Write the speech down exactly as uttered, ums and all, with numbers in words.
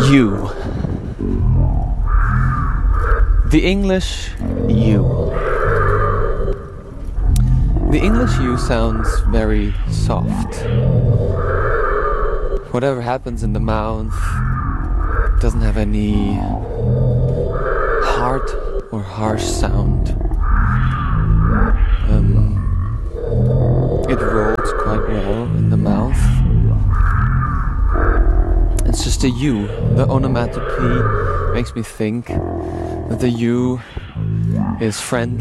You. The English you. The English you sounds very soft. Whatever happens in the mouth doesn't have any hard or harsh sound. Um, it rolls quite well in the mouth. It's just a U. The onomatopoeia makes me think that the U is friendly.